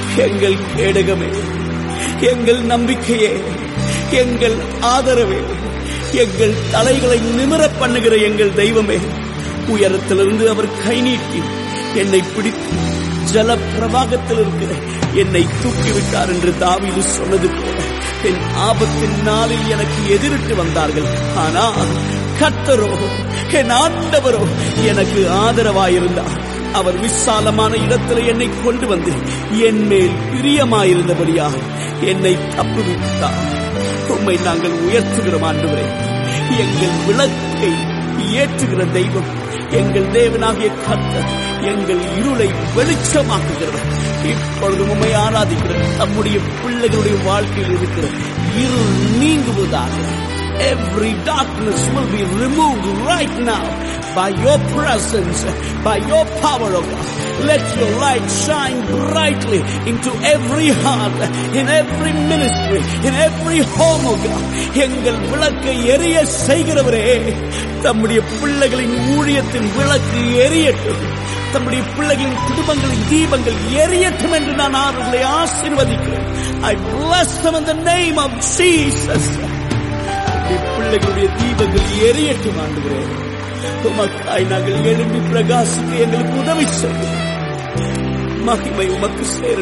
எங்கள் கேடகமே, எங்கள் நம்பிக்கையே, எங்கள் ஆதரவே, எங்கள் தலைகளை நிமிரப் பண்ணுகிற எங்கள் தெய்வமே, உயரத்திலிருந்து அவர் கை நீட்டி என்னை பிடித்து ஜல பிரவாகத்தில் இருக்கிற என்னை தூக்கிவிட்டார் என்று தாவீது சொன்னது போல, என் ஆபத்தின் நாளில் எனக்கு எதிரிட்டு வந்தார்கள், ஆனால் கர்த்தரோ என் ஆண்டவரோ எனக்கு ஆதரவாயிருந்தார். அவர் விசாலமான இடத்தில் என்னை கொண்டு வந்து என் மேல் பிரியமாயிருந்தபடியாக என்னை தப்புவித்தார். உம்மை நாங்கள் உயர்த்துகிறோம் ஆண்டவரே. எங்கள் விளக்கை ஏற்றுகிற தெய்வம், எங்கள் தேவனாகிய கர்த்தர் எங்கள் இருளை வெளிச்சமாக்குகிறவர். இப்பொழுது உம்மை ஆராதிக்கிற நம்முடைய பிள்ளைகளுடைய வாழ்க்கையில் இருக்கிற இருள் நீங்குவதாக. Every darkness will be removed right now by your presence, by your power, O God. Let your light shine brightly into every heart, in every ministry, in every home, O God. எங்கள் விளக்கை எரிய செய்கிறவரே, தம்முடைய பிள்ளைகளின் ஊழியத்தின் விளக்கு எரியட்டும், தம்முடைய பிள்ளைகளின் குடும்பங்களின் தீபங்கள் எரியட்டும் என்று நான் அவர்களை ஆசீர்வதிக்கிறேன். I bless them in the name of Jesus. பிள்ளைகளுடைய தீபங்கள் எரியட்டும் ஆண்டவரே. உமக்காய் நாங்கள் எழும்பி பிரகாசிக்க எங்களுக்கு உதவி செய்யும். மகிமை உமக்கு சேர